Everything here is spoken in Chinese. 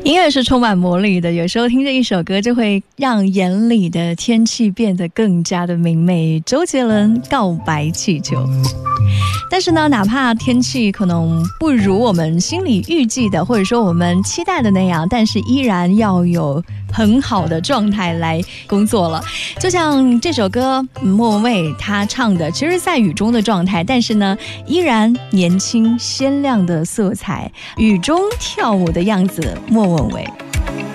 音乐是充满魔力的，有时候听着一首歌就会让眼里的天气变得更加的明媚。周杰伦《告白气球》。但是呢，哪怕天气可能不如我们心里预计的，或者说我们期待的那样，但是依然要有很好的状态来工作了。就像这首歌莫文蔚她唱的，其实在雨中的状态，但是呢依然年轻鲜亮的色彩，雨中跳舞的样子，莫文蔚。